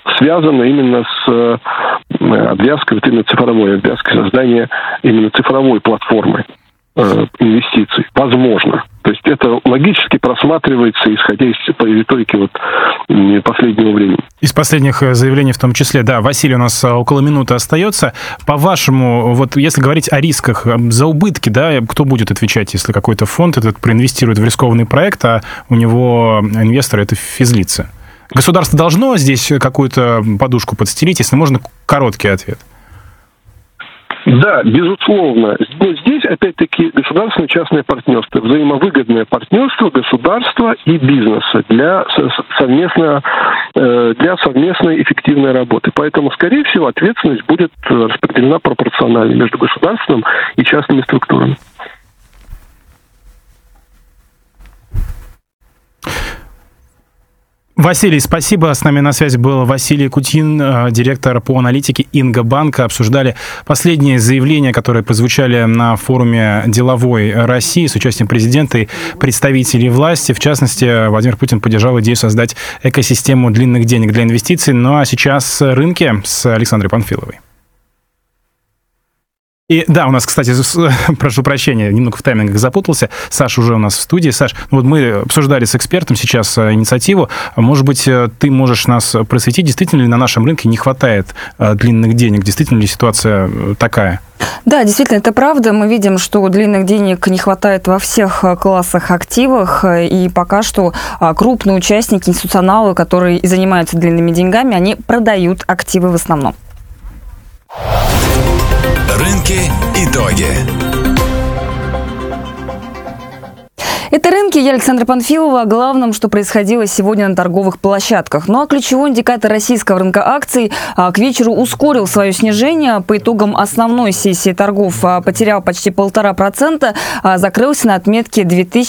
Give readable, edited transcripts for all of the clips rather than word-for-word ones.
связано именно с обвязкой, вот именно цифровой обвязкой, создания именно цифровой платформы инвестиций. Возможно. То есть это логически просматривается, исходя из риторики последнего времени. Из последних заявлений в том числе. Да, Василий, у нас около минуты остается. По-вашему, вот если говорить о рисках, за убытки, да, кто будет отвечать, если какой-то фонд этот проинвестирует в рискованный проект, а у него инвесторы — это физлица? Государство должно здесь какую-то подушку подстелить, если можно, короткий ответ. Да, безусловно. Но здесь, опять-таки, государственно-частное партнерство, взаимовыгодное партнерство государства и бизнеса для совместной эффективной работы. Поэтому, скорее всего, ответственность будет распределена пропорционально между государственным и частными структурами. Василий, спасибо. С нами на связи был Василий Кутин, директор по аналитике Инга-банка. Обсуждали последние заявления, которые прозвучали на форуме «Деловой России» с участием президента и представителей власти. В частности, Владимир Путин поддержал идею создать экосистему длинных денег для инвестиций. Ну а сейчас рынки с Александрой Панфиловой. И да, у нас, кстати, прошу прощения, немного в таймингах запутался. Саша уже у нас в студии. Саш, вот мы обсуждали с экспертом сейчас инициативу. Может быть, ты можешь нас просветить, действительно ли на нашем рынке не хватает длинных денег? Действительно ли ситуация такая? Да, действительно, это правда. Мы видим, что длинных денег не хватает во всех классах активов, и пока что крупные участники, институционалы, которые занимаются длинными деньгами, они продают активы в основном. Рынки. Итоги. Это «Рынки». Я Александра Панфилова. О главном, что происходило сегодня на торговых площадках. Ну а ключевой индикатор российского рынка акций к вечеру ускорил свое снижение. По итогам основной сессии торгов потерял почти 1,5%, закрылся на отметке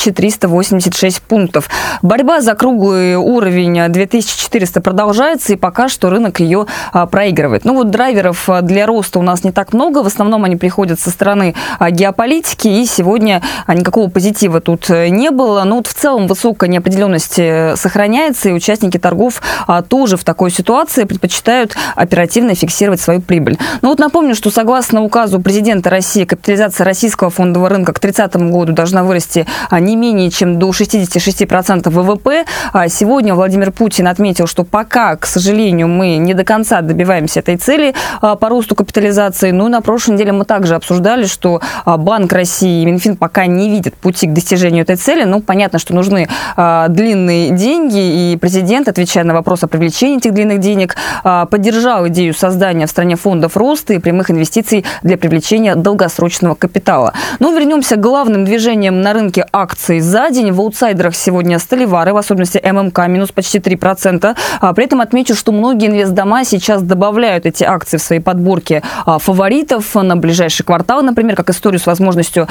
2386 пунктов. Борьба за круглый уровень 2400 продолжается, и пока что рынок ее проигрывает. Ну вот драйверов для роста у нас не так много. В основном они приходят со стороны геополитики, и сегодня никакого позитива тут не было. Но вот в целом высокая неопределенность сохраняется, и участники торгов тоже в такой ситуации предпочитают оперативно фиксировать свою прибыль. Ну вот напомню, что согласно указу президента России, капитализация российского фондового рынка к 2030 году должна вырасти не менее чем до 66% ВВП. Сегодня Владимир Путин отметил, что пока, к сожалению, мы не до конца добиваемся этой цели по росту капитализации. Ну и на прошлой неделе мы также обсуждали, что Банк России и Минфин пока не видят пути к достижению этой цели. Ну, понятно, что нужны длинные деньги, и президент, отвечая на вопрос о привлечении этих длинных денег, поддержал идею создания в стране фондов роста и прямых инвестиций для привлечения долгосрочного капитала. Но вернемся к главным движениям на рынке акций за день. В аутсайдерах сегодня сталевары, в особенности ММК, минус почти 3%. При этом отмечу, что многие инвестдома сейчас добавляют эти акции в свои подборки фаворитов на ближайший квартал, например, как историю с возможностью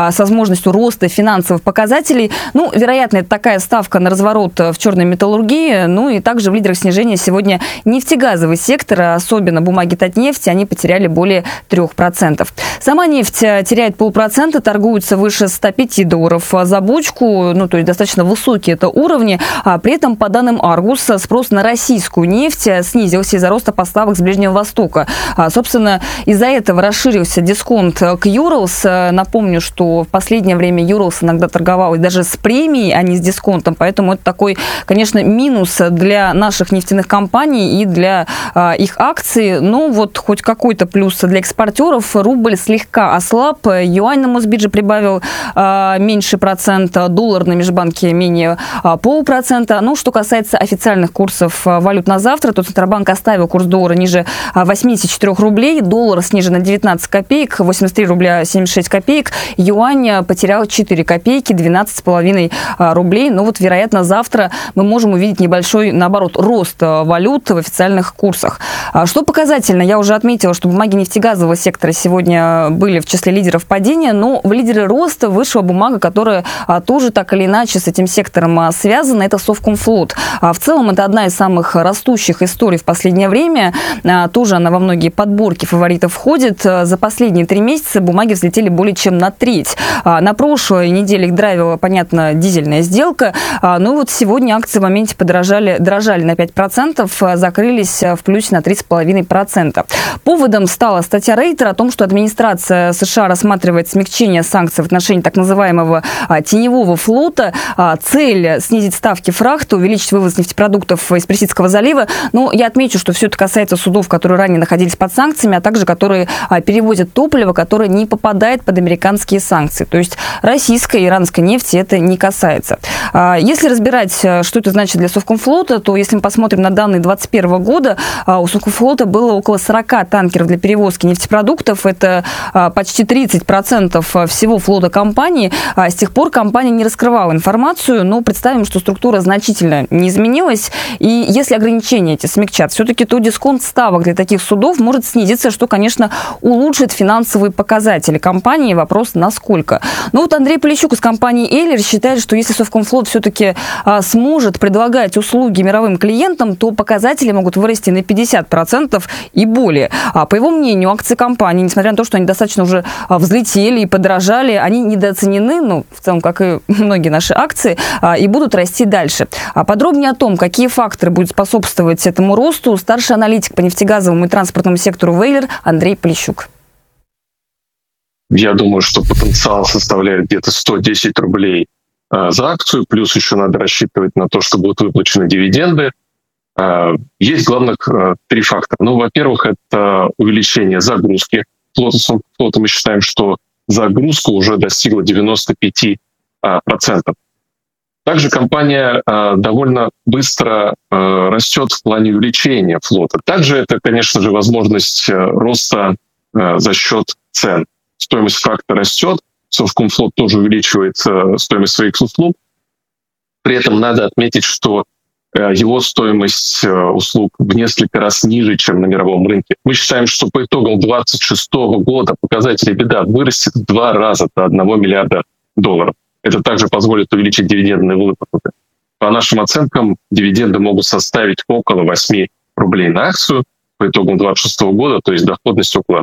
роста финансовых показателей. Ну, вероятно, это такая ставка на разворот в черной металлургии. Ну и также в лидерах снижения сегодня нефтегазовый сектор, особенно бумаги Татнефти, они потеряли более 3%. Сама нефть теряет 0,5%, торгуется выше $105 за бочку, ну, то есть достаточно высокие это уровни. При этом, по данным Аргус, спрос на российскую нефть снизился из-за роста поставок с Ближнего Востока. Собственно, из-за этого расширился дисконт к Юралс. Напомню, что в последнее время Юралс иногда торговал даже с премией, а не с дисконтом. Поэтому это такой, конечно, минус для наших нефтяных компаний и для их акций. Но вот хоть какой-то плюс для экспортеров. Рубль слегка ослаб. Юань на Мосбирже прибавил меньше процента. Доллар на межбанке менее 0,5%. Ну, что касается официальных курсов валют на завтра, то Центробанк оставил курс доллара ниже 84 рублей. Доллар снижен на 19 копеек, 83 рубля 76 копеек. Юань потерял 4 копейки, 12,5 рублей. Но вот, вероятно, завтра мы можем увидеть небольшой, наоборот, рост валют в официальных курсах. Что показательно, я уже отметила, что бумаги нефтегазового сектора сегодня были в числе лидеров падения, но в лидеры роста вышла бумага, которая тоже так или иначе с этим сектором связана, это Совкомфлот. В целом это одна из самых растущих историй в последнее время, тоже она во многие подборки фаворитов входит. За последние 3 месяца бумаги взлетели более чем на треть. На прошлой неделе их драйвила, понятно, дизельная сделка, но вот сегодня акции в моменте дорожали на 5%, закрылись в плюсе на 3,5%. Поводом стала статья Рейтера о том, что администрация США рассматривает смягчение санкций в отношении так называемого теневого флота. Цель снизить ставки фрахта, увеличить вывоз нефтепродуктов из Персидского залива. Но я отмечу, что все это касается судов, которые ранее находились под санкциями, а также которые перевозят топливо, которое не попадает под американские санкции. То есть российской и иранской нефти это не касается. Если разбирать, что это значит для Совкомфлота, то если мы посмотрим на данные 2021 года, у Совкомфлота было около 40 танкеров для перевозки нефтепродуктов. Это почти 30% всего флота компании. С тех пор компания не раскрывала информацию, но представим, что структура значительно не изменилась. И если ограничения эти смягчат, все-таки то дисконт ставок для таких судов может снизиться, что, конечно, улучшит финансовые показатели компании. Вопрос, насколько. Но вот Андрей Полищук из компании «Эйлер» считает, что если Совкомфлот все-таки сможет предлагать услуги мировым клиентам, то показатели могут вырасти на 50% и более. По его мнению, акции компании, несмотря на то, что они достаточно уже взлетели и подорожали, они недооценены, ну, в целом, как и многие наши акции, и будут расти дальше. Подробнее о том, какие факторы будут способствовать этому росту, старший аналитик по нефтегазовому и транспортному сектору «Эйлер» Андрей Полищук. Я думаю, что потенциал составляет где-то 110 рублей за акцию, плюс еще надо рассчитывать на то, что будут выплачены дивиденды. Есть главных 3 фактора. Ну, во-первых, это увеличение загрузки флота. Мы считаем, что загрузка уже достигла 95%. Также компания довольно быстро растет в плане увеличения флота. Также это, конечно же, возможность роста за счет цен. Стоимость фрахта растет, Совкомфлот тоже увеличивает стоимость своих услуг. При этом надо отметить, что его стоимость услуг в несколько раз ниже, чем на мировом рынке. Мы считаем, что по итогам 2026 года показатель EBITDA вырастет в 2 раза до $1 миллиарда. Это также позволит увеличить дивидендные выплаты. По нашим оценкам, дивиденды могут составить около 8 рублей на акцию по итогам 2026 года, то есть доходность около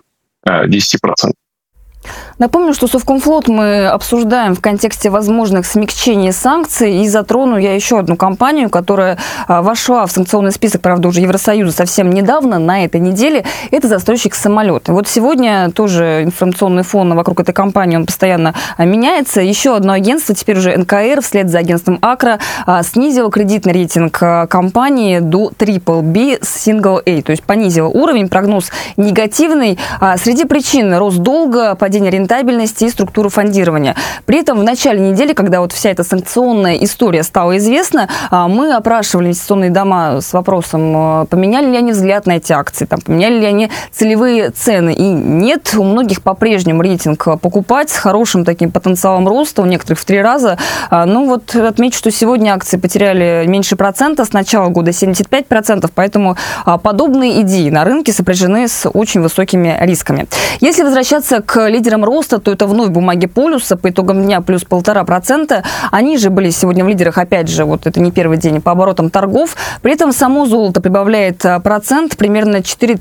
10%. Напомню, что Совкомфлот мы обсуждаем в контексте возможных смягчений санкций, и затрону я еще одну компанию, которая вошла в санкционный список, правда, уже Евросоюза совсем недавно, на этой неделе. Это застройщик самолета. Вот сегодня тоже информационный фон вокруг этой компании, он постоянно меняется. Еще одно агентство, теперь уже НКР, вслед за агентством Акра, снизило кредитный рейтинг компании до BBB с Single A, то есть понизило уровень, прогноз негативный. Среди причин рост долга, падение рентабельности и структуры фондирования. При этом в начале недели, когда вот вся эта санкционная история стала известна, мы опрашивали инвестиционные дома с вопросом, поменяли ли они взгляд на эти акции, поменяли ли они целевые цены. И нет, у многих по-прежнему рейтинг покупать с хорошим таким потенциалом роста, у некоторых в 3 раза. Ну вот отмечу, что сегодня акции потеряли меньше процента, с начала года 75%, поэтому подобные идеи на рынке сопряжены с очень высокими рисками. Если возвращаться к лидерам роста, то это вновь бумаги Полюса по итогам дня плюс 1,5%. Они же были сегодня в лидерах, опять же, вот это не первый день по оборотам торгов. При этом само золото прибавляет процент, примерно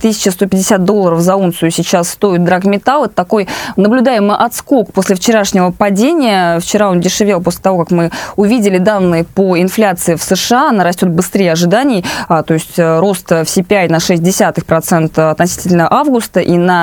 $4150 за унцию сейчас стоит драгметалл. Это такой наблюдаемый отскок после вчерашнего падения. Вчера он дешевел после того, как мы увидели данные по инфляции в США. Она растет быстрее ожиданий, то есть рост в CPI на 0,6% относительно августа и на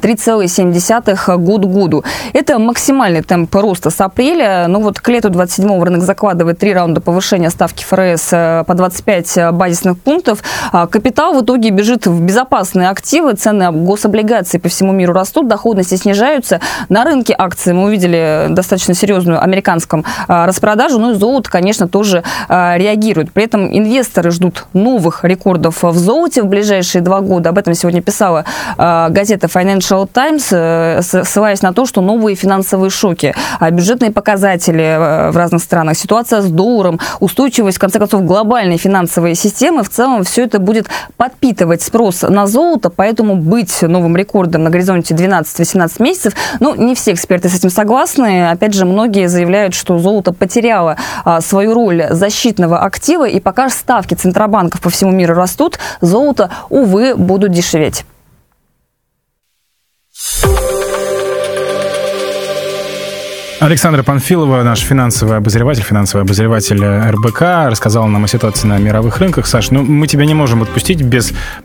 3,7% год к году. Это максимальный темп роста с апреля. Ну вот к лету 27-го рынок закладывает 3 раунда повышения ставки ФРС по 25 базисных пунктов. Капитал в итоге бежит в безопасные активы. Цены гособлигаций по всему миру растут, доходности снижаются. На рынке акций мы увидели достаточно серьезную американскую распродажу. Ну и золото, конечно, тоже реагирует. При этом инвесторы ждут новых рекордов в золоте в ближайшие 2 года. Об этом сегодня писала газета Financial Times, ссылаясь ссылаясь на то, что новые финансовые шоки, бюджетные показатели в разных странах, ситуация с долларом, устойчивость, в конце концов, глобальной финансовой системы, в целом все это будет подпитывать спрос на золото, поэтому быть новым рекордом на горизонте 12-18 месяцев, не все эксперты с этим согласны. Опять же, многие заявляют, что золото потеряло свою роль защитного актива, и пока ставки центробанков по всему миру растут, золото, увы, будут дешеветь. Александра Панфилова, наш финансовый обозреватель РБК, рассказала нам о ситуации на мировых рынках. Саш, мы тебя не можем отпустить без